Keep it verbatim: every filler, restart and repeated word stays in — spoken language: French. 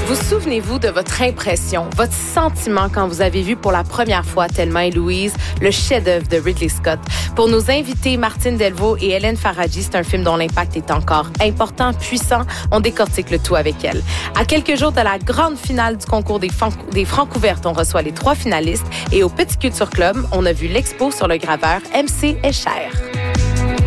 Vous souvenez-vous de votre impression, votre sentiment quand vous avez vu pour la première fois Thelma et Louise, le chef-d'œuvre de Ridley Scott? Pour nos invités Martine Delvaux et Hélène Faradji, c'est un film dont l'impact est encore important, puissant. On décortique le tout avec elle. À quelques jours de la grande finale du concours des, Fran- des Francouvertes, on reçoit les trois finalistes et au Petit Culture Club, on a vu l'expo sur le graveur M C Escher.